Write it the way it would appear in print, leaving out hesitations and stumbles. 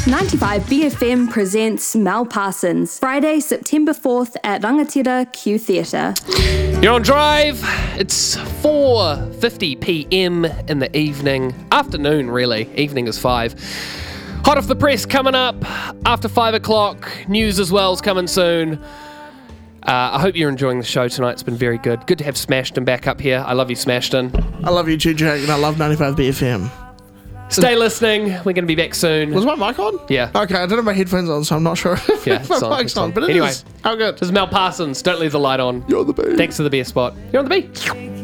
95BFM presents Mel Parsons, Friday, September 4th at Rangatira Q Theatre. You're on Drive. It's 4:50 p.m. in the evening. Afternoon, really. Evening is 5. Hot off the press coming up after 5 o'clock. News as well is coming soon. I hope you're enjoying the show tonight. It's been very good. Good to have Smashton back up here. I love you, Smashton. I love you too, Jake, and I love 95BFM. Stay listening. We're going to be back soon. Was my mic on? Yeah. Okay, I don't have my headphones on, so I'm not sure if Yeah, my mic's on. But it anyway, is. How good? This is Mel Parsons. Don't leave the light on. You're the best. Thanks for the best spot. You're on the beat.